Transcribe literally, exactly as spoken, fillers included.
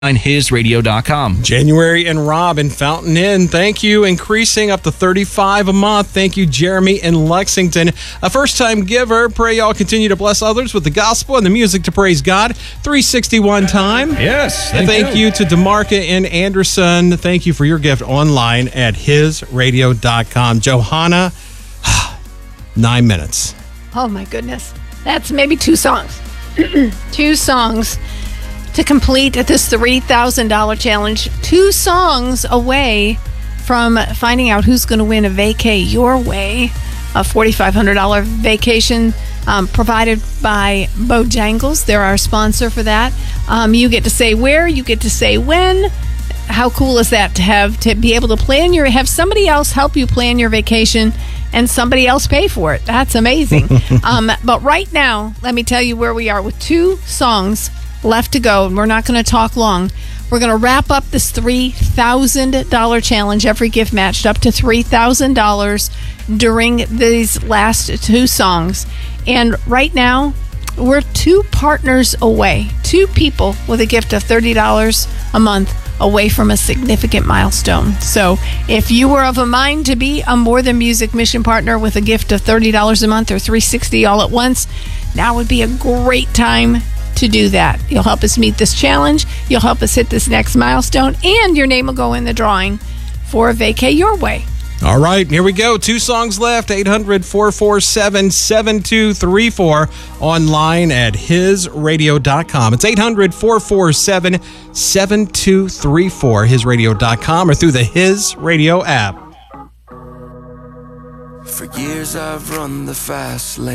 his radio dot com. January and Rob in Fountain Inn, thank you. Increasing up to thirty-five a month. Thank you, Jeremy in Lexington. A first-time giver. Pray y'all continue to bless others with the gospel and the music to praise God. three sixty-one time. Yes. Thank, thank you. you to DeMarca in Anderson. Thank you for your gift online at his radio dot com. Johanna, nine minutes. Oh, my goodness. That's maybe two songs. Two songs to complete this three thousand dollars challenge. Two songs away from finding out who's going to win a vacay your way. A four thousand five hundred dollars vacation um, provided by Bojangles. They're our sponsor for that. Um, you get to say where, you get to say when. How cool is that to have to be able to plan your, have somebody else help you plan your vacation and somebody else pay for it. That's amazing. um, but right now, let me tell you where we are with two songs left to go, and we're not going to talk long. We're going to wrap up this three thousand dollars challenge. Every gift matched up to three thousand dollars during these last two songs. And right now, we're two partners away, two people with a gift of thirty dollars a month away from a significant milestone. So if you were of a mind to be a More Than Music mission partner with a gift of thirty dollars a month or three hundred sixty dollars all at once, now would be a great time to do that. You'll help us meet this challenge, you'll help us hit this next milestone, and your name will go in the drawing for a vacay your way. All right, here we go. Two songs left. eight hundred, four four seven, seven two three four. Online at his radio dot com. It's eight hundred, four four seven, seven two three four. his radio dot com or through the His Radio app. For years I've run the fast lane.